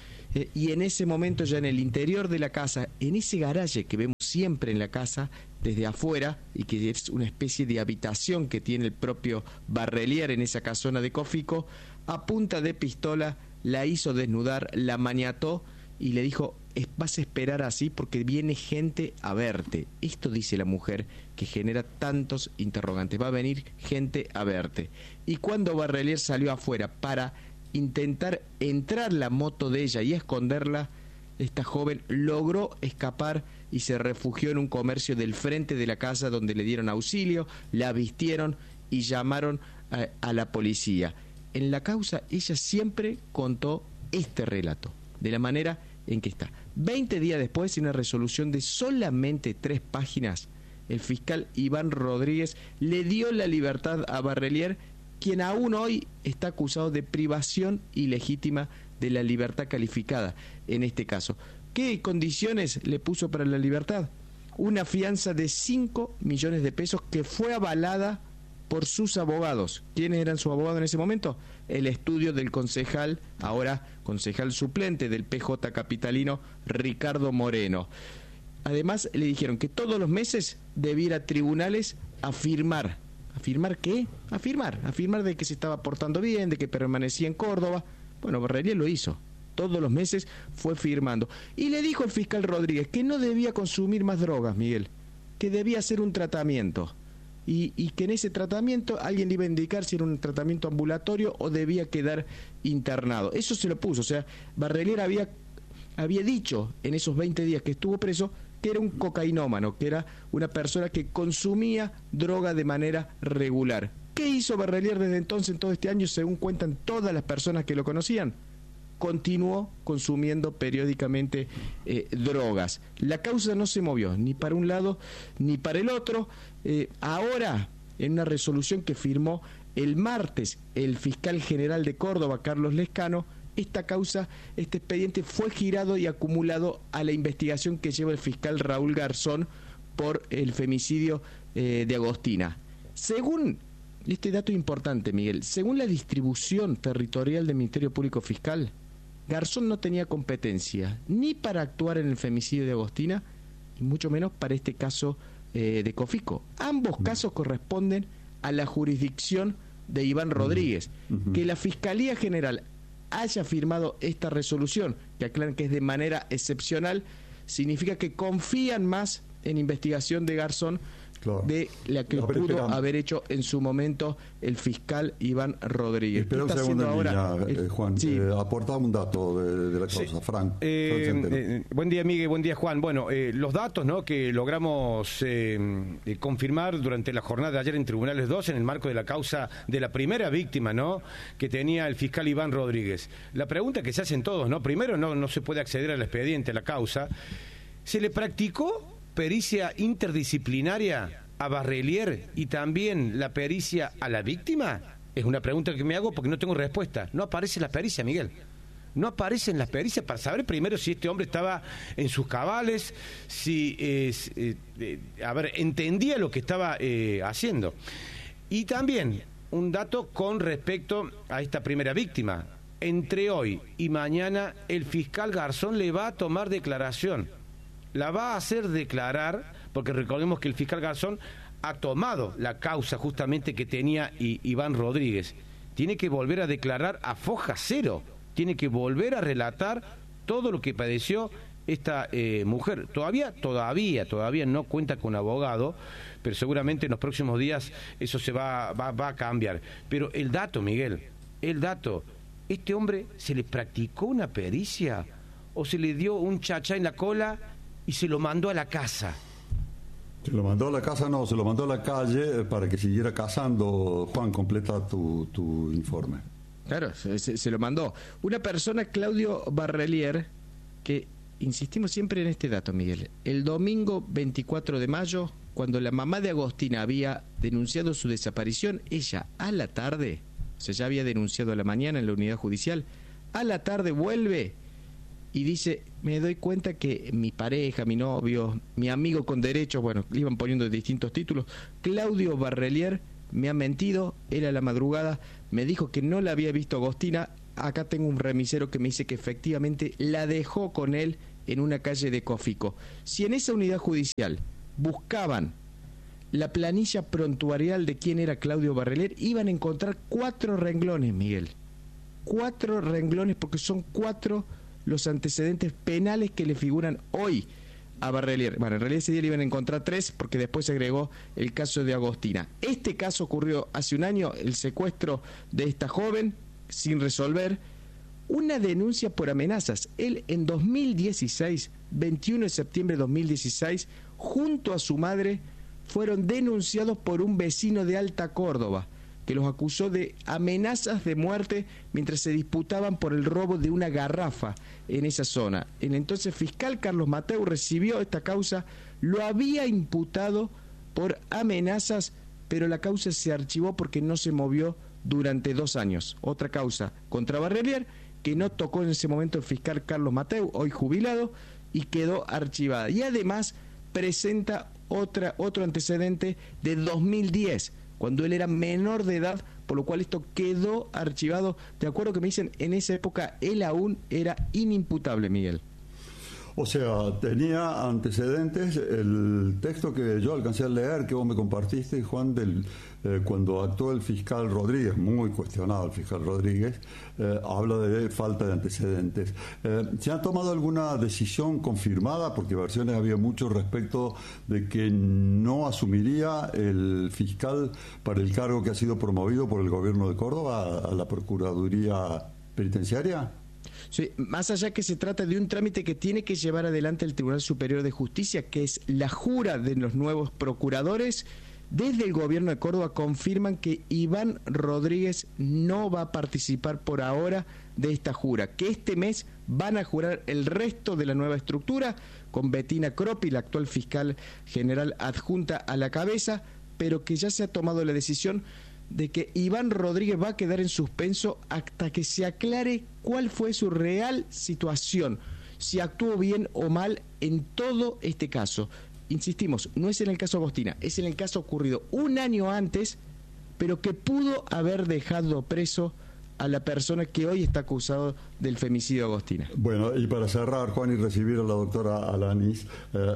[SPEAKER 15] y en ese momento ya en el interior de la casa, en ese garaje que vemos siempre en la casa desde afuera y que es una especie de habitación que tiene el propio Barrelier en esa casona de Cofico, a punta de pistola la hizo desnudar, la maniató y le dijo: vas a esperar así porque viene gente a verte. Esto dice la mujer, que genera tantos interrogantes. Va a venir gente a verte. Y cuando Barrelier salió afuera para intentar entrar la moto de ella y esconderla, esta joven logró escapar y se refugió en un comercio del frente de la casa, donde le dieron auxilio, la vistieron y llamaron a la policía. En la causa ella siempre contó este relato, de la manera en que está. 20 días después, en una resolución de solamente 3 páginas, el fiscal Iván Rodríguez le dio la libertad a Barrelier, quien aún hoy está acusado de privación ilegítima de la libertad calificada en este caso. ¿Qué condiciones le puso para la libertad? Una fianza de 5 millones de pesos que fue avalada por sus abogados. ¿Quiénes eran sus abogados en ese momento? El estudio del concejal, ahora concejal suplente del PJ capitalino, Ricardo Moreno. Además, le dijeron que todos los meses debía ir a tribunales a firmar. ¿Afirmar qué? Afirmar de que se estaba portando bien, de que permanecía en Córdoba. Bueno, Barrelier lo hizo. Todos los meses fue firmando. Y le dijo el fiscal Rodríguez que no debía consumir más drogas, Miguel, que debía hacer un tratamiento. Y que en ese tratamiento alguien le iba a indicar si era un tratamiento ambulatorio o debía quedar internado. Eso se lo puso. O sea, Barrelier había dicho en esos 20 días que estuvo preso que era un cocainómano, que era una persona que consumía droga de manera regular. ¿Qué hizo Barrelier desde entonces, en todo este año, según cuentan todas las personas que lo conocían? Continuó consumiendo periódicamente drogas. La causa no se movió ni para un lado ni para el otro. Ahora, en una resolución que firmó el martes el fiscal general de Córdoba, Carlos Lescano, esta causa, este expediente fue girado y acumulado a la investigación que lleva el fiscal Raúl Garzón por el femicidio de Agostina. Según, este dato importante, Miguel, según la distribución territorial del Ministerio Público Fiscal, Garzón no tenía competencia ni para actuar en el femicidio de Agostina, y mucho menos para este caso de Cofico. Ambos casos corresponden a la jurisdicción de Iván Rodríguez. Que la Fiscalía General haya firmado esta resolución, que aclaran que es de manera excepcional, significa que confían más en investigación de Garzón de la que pudo haber hecho en su momento el fiscal Iván Rodríguez.
[SPEAKER 1] Espera un segundo, Juan. Sí. Aportaba un dato de la causa, Frank.
[SPEAKER 16] Buen día, Miguel. Buen día, Juan. Bueno, los datos, ¿no?, que logramos confirmar durante la jornada de ayer en Tribunales 2 en el marco de la causa de la primera víctima, ¿no?, que tenía el fiscal Iván Rodríguez. La pregunta que se hacen todos, ¿no? Primero, no se puede acceder al expediente, a la causa. ¿Se le practicó pericia interdisciplinaria a Barrelier y también la pericia a la víctima? Es una pregunta que me hago porque no tengo respuesta. No aparece la pericia, Miguel. No aparecen las pericias para saber primero si este hombre estaba en sus cabales, si entendía lo que estaba haciendo. Y también un dato con respecto a esta primera víctima. Entre hoy y mañana el fiscal Garzón le va a tomar declaración. La va a hacer declarar, porque recordemos que el fiscal Garzón ha tomado la causa justamente que tenía Iván Rodríguez. Tiene que volver a declarar a foja cero, tiene que volver a relatar todo lo que padeció esta mujer. Todavía no cuenta con abogado, pero seguramente en los próximos días eso se va a cambiar. Pero el dato, Miguel, ¿este hombre se le practicó una pericia o se le dio un chachá en la cola y se lo mandó a la casa?
[SPEAKER 1] Se lo mandó a la casa, no, se lo mandó a la calle para que siguiera cazando. Juan, completa tu informe.
[SPEAKER 15] Claro, se lo mandó. Una persona, Claudio Barrelier, que insistimos siempre en este dato, Miguel. El domingo 24 de mayo, cuando la mamá de Agostina había denunciado su desaparición, ella a la tarde, o sea, ya había denunciado a la mañana en la unidad judicial, a la tarde vuelve y dice: me doy cuenta que mi pareja, mi novio, mi amigo con derechos, bueno, le iban poniendo distintos títulos, Claudio Barrelier, me ha mentido. Él a la madrugada me dijo que no la había visto Agostina. Acá tengo un remisero que me dice que efectivamente la dejó con él en una calle de Cofico. Si en esa unidad judicial buscaban la planilla prontuarial de quién era Claudio Barrelier, iban a encontrar 4 renglones, Miguel. 4 renglones, porque son 4 los antecedentes penales que le figuran hoy a Barrelier. Bueno, en realidad ese día le iban a encontrar 3, porque después se agregó el caso de Agostina. Este caso ocurrió hace un año, el secuestro de esta joven, sin resolver, una denuncia por amenazas. Él en 2016, 21 de septiembre de 2016, junto a su madre, fueron denunciados por un vecino de Alta Córdoba, que los acusó de amenazas de muerte mientras se disputaban por el robo de una garrafa en esa zona. El entonces fiscal Carlos Mateu recibió esta causa, lo había imputado por amenazas, pero la causa se archivó porque no se movió durante 2 años. Otra causa contra Barrelier que no tocó en ese momento el fiscal Carlos Mateu, hoy jubilado, y quedó archivada. Y además presenta otro antecedente de 2010, cuando él era menor de edad, por lo cual esto quedó archivado. De acuerdo que me dicen, en esa época él aún era inimputable, Miguel.
[SPEAKER 1] O sea, tenía antecedentes. El texto que yo alcancé a leer, que vos me compartiste, Juan, cuando actuó el fiscal Rodríguez, muy cuestionado el fiscal Rodríguez, habla de falta de antecedentes. ¿Se ha tomado alguna decisión confirmada? Porque versiones había mucho respecto de que no asumiría el fiscal para el cargo que ha sido promovido por el gobierno de Córdoba a la Procuraduría Penitenciaria.
[SPEAKER 15] Sí, más allá que se trata de un trámite que tiene que llevar adelante el Tribunal Superior de Justicia, que es la jura de los nuevos procuradores, desde el gobierno de Córdoba confirman que Iván Rodríguez no va a participar por ahora de esta jura, que este mes van a jurar el resto de la nueva estructura, con Bettina Croppi, la actual fiscal general adjunta, a la cabeza, pero que ya se ha tomado la decisión de que Iván Rodríguez va a quedar en suspenso hasta que se aclare cuál fue su real situación, si actuó bien o mal en todo este caso. Insistimos, no es en el caso Agostina, es en el caso ocurrido un año antes, pero que pudo haber dejado preso a la persona que hoy está acusado del femicidio de Agostina.
[SPEAKER 1] Bueno, y para cerrar, Juan, y recibir a la doctora Alanis,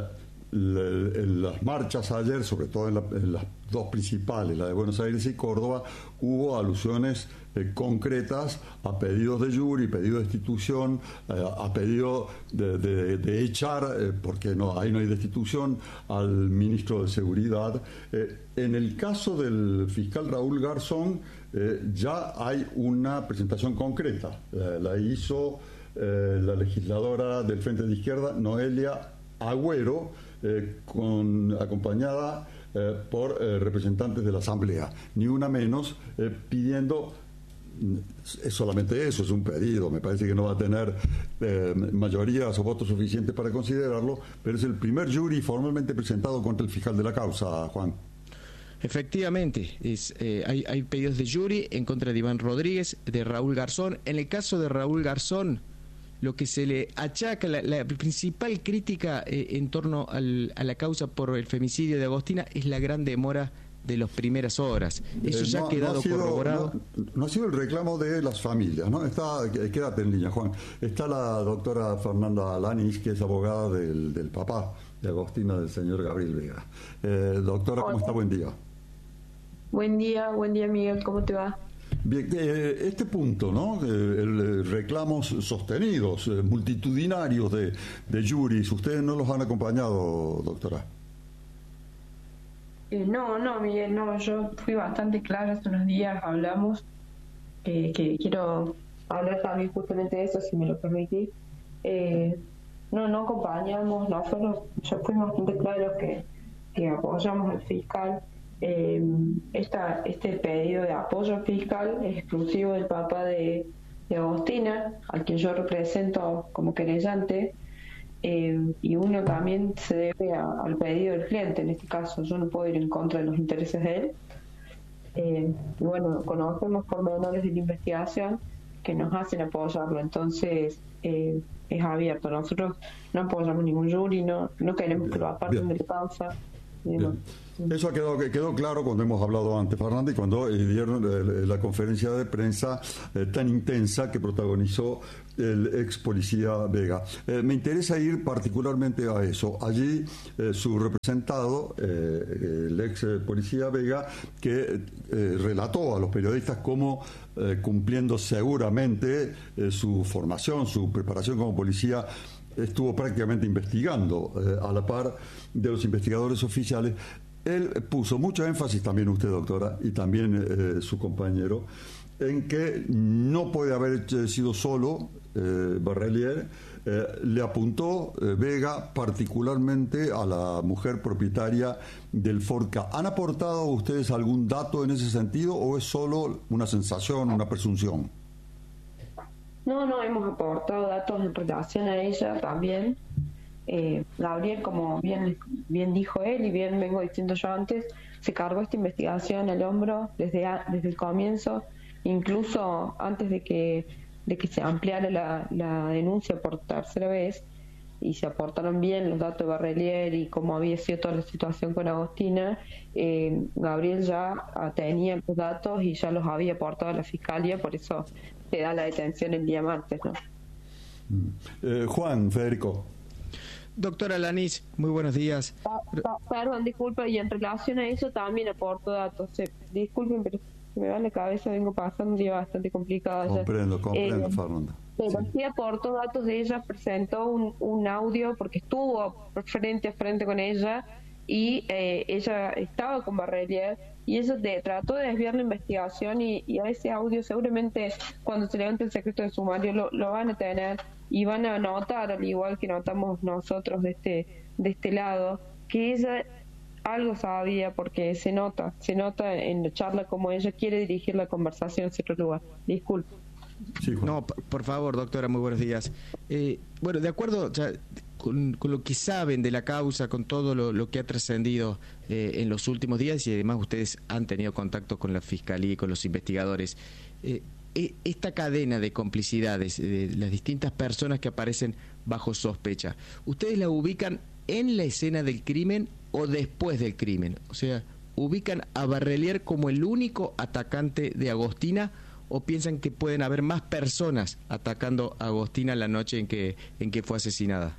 [SPEAKER 1] en las marchas ayer, sobre todo en las dos principales, la de Buenos Aires y Córdoba, hubo alusiones concretas a pedidos de jury, pedido de destitución, a pedido de echar, porque ahí no hay destitución, al ministro de Seguridad. En el caso del fiscal Raúl Garzón, ya hay una presentación concreta. La hizo la legisladora del Frente de Izquierda, Noelia Agüero, acompañada por representantes de la Asamblea, ni una menos, pidiendo, es solamente eso, es un pedido, me parece que no va a tener mayorías o votos suficientes para considerarlo, pero es el primer jury formalmente presentado contra el fiscal de la causa, Juan.
[SPEAKER 15] Efectivamente, hay pedidos de jury en contra de Iván Rodríguez, de Raúl Garzón. En el caso de Raúl Garzón, lo que se le achaca, la principal crítica en torno a la causa por el femicidio de Agostina es la gran demora de las primeras horas. Eso ya ha quedado corroborado.
[SPEAKER 1] No ha sido el reclamo de las familias, ¿no? Quédate en línea, Juan. Está la doctora Fernanda Alanis, que es abogada del papá de Agostina, del señor Gabriel Vega. Doctora, ¿cómo está? Buen día.
[SPEAKER 17] Buen día, Miguel, ¿cómo te va?
[SPEAKER 1] Bien, este punto, ¿no? Reclamos sostenidos, multitudinarios de juris, ¿ustedes no los han acompañado, doctora?
[SPEAKER 17] No, Miguel, no, yo fui bastante clara hace unos días, hablamos, que quiero hablar también justamente de eso, si me lo permitís. No acompañamos, nosotros ya fuimos bastante claros que apoyamos al fiscal. Este pedido de apoyo fiscal es exclusivo del papá de Agostina, al quien yo represento como querellante, y uno también se debe al pedido del cliente. En este caso yo no puedo ir en contra de los intereses de él, y bueno, conocemos pormenores de la investigación que nos hacen apoyarlo, entonces es abierto. Nosotros no apoyamos ningún jury, no queremos que lo aparten de la causa.
[SPEAKER 1] Eso quedó claro cuando hemos hablado antes, Fernanda, y cuando dieron la conferencia de prensa tan intensa que protagonizó el ex policía Vega. Me interesa ir particularmente a eso. Allí su representado, el ex policía Vega, que relató a los periodistas cómo, cumpliendo seguramente su formación, su preparación como policía, estuvo prácticamente investigando a la par de los investigadores oficiales. Él puso mucho énfasis, también usted, doctora, y también su compañero, en que no puede haber sido solo Barrelier. Le apuntó Vega particularmente a la mujer propietaria del Forca. ¿Han aportado ustedes algún dato en ese sentido o es solo una sensación, una presunción?
[SPEAKER 17] No, hemos aportado datos en relación a ella también. Gabriel, como bien dijo él y bien vengo diciendo yo antes, se cargó esta investigación al hombro desde el comienzo, incluso antes de que que se ampliara la denuncia por tercera vez, y se aportaron bien los datos de Barrelier y cómo había sido toda la situación con Agostina, Gabriel ya tenía los datos y ya los había aportado a la Fiscalía, por eso se da la detención el día martes, ¿no?
[SPEAKER 1] Juan, Federico.
[SPEAKER 15] Doctora Lanís, muy buenos días.
[SPEAKER 17] Perdón, disculpa, y en relación a eso también aporto datos. Disculpen, pero se me va la cabeza, vengo pasando un día bastante complicado.
[SPEAKER 1] Comprendo, Fernanda.
[SPEAKER 17] Pero sí aporto datos de ella, presentó un audio porque estuvo frente a frente con ella y ella estaba con Barrelier y eso trató de desviar la investigación y a ese audio seguramente cuando se levante el secreto de sumario lo van a tener y van a notar, al igual que notamos nosotros de este lado, que ella algo sabía porque se nota en la charla como ella quiere dirigir la conversación hacia otro lugar. Disculpe.
[SPEAKER 1] Sí,
[SPEAKER 15] no, por favor, doctora, muy buenos días. Bueno, de acuerdo con lo que saben de la causa, con todo lo que ha trascendido en los últimos días, y además ustedes han tenido contacto con la Fiscalía y con los investigadores, esta cadena de complicidades de las distintas personas que aparecen bajo sospecha, ¿ustedes la ubican en la escena del crimen o después del crimen? O sea, ¿ubican a Barrelier como el único atacante de Agostina o piensan que pueden haber más personas atacando a Agostina la noche en que fue asesinada?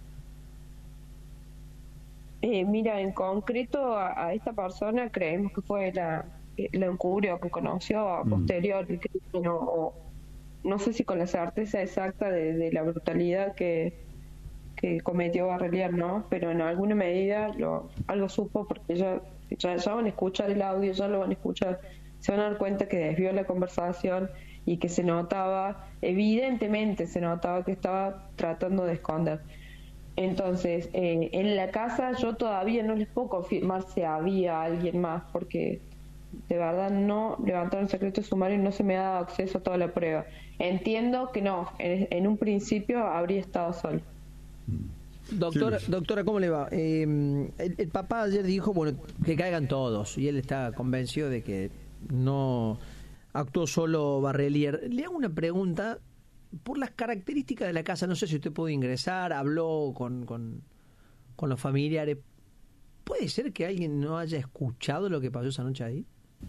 [SPEAKER 17] Mira, en concreto a esta persona creemos que fue la encubrió, que conoció a posterior el crimen, o no sé si con la certeza exacta de la brutalidad que cometió Barrelier, ¿no? Pero en alguna medida algo supo, porque ya van a escuchar el audio, ya lo van a escuchar, se van a dar cuenta que desvió la conversación y que se notaba, evidentemente se notaba que estaba tratando de esconder. Entonces, en la casa yo todavía no les puedo confirmar si había alguien más, porque de verdad no levantaron el secreto sumario y no se me ha dado acceso a toda la prueba. Entiendo que no, en un principio habría estado solo.
[SPEAKER 2] Doctora, ¿cómo le va? El papá ayer dijo, bueno, que caigan todos, y él está convencido de que no actuó solo Barrelier. Le hago una pregunta por las características de la casa. No sé si usted puede ingresar, habló con los familiares. ¿Puede ser que alguien no haya escuchado lo que pasó esa noche ahí?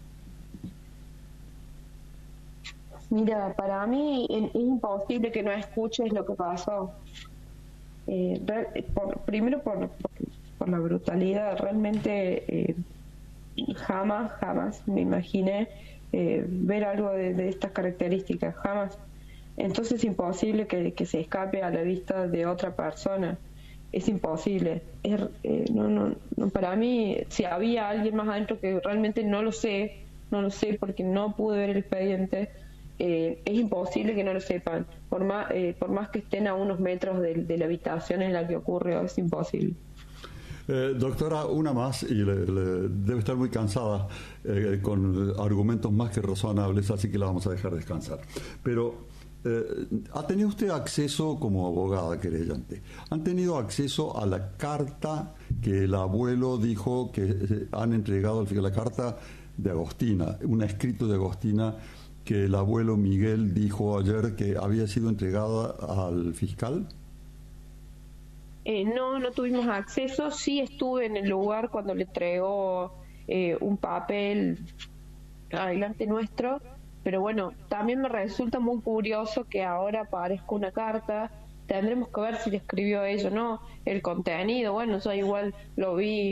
[SPEAKER 17] Mira, para mí es imposible que no escuches lo que pasó. Primero por la brutalidad. Realmente jamás me imaginé ver algo de estas características, jamás. Entonces es imposible que se escape a la vista de otra persona. Es imposible. No, para mí, si había alguien más adentro, que realmente no lo sé porque no pude ver el expediente, es imposible que no lo sepan, por más que estén a unos metros de la habitación en la que ocurrió, es imposible.
[SPEAKER 1] Doctora, una más, y debe estar muy cansada con argumentos más que razonables, así que la vamos a dejar descansar. Pero ¿ha tenido usted acceso, como abogada querellante, han tenido acceso a la carta que el abuelo dijo que han entregado al fiscal, la carta de Agostina, un escrito de Agostina que el abuelo Miguel dijo ayer que había sido entregada al fiscal?
[SPEAKER 17] No tuvimos acceso. Sí estuve en el lugar cuando le entregó un papel adelante nuestro, pero bueno, también me resulta muy curioso que ahora aparezca una carta. Tendremos que ver si le escribió ella o no, el contenido. Bueno, yo igual lo vi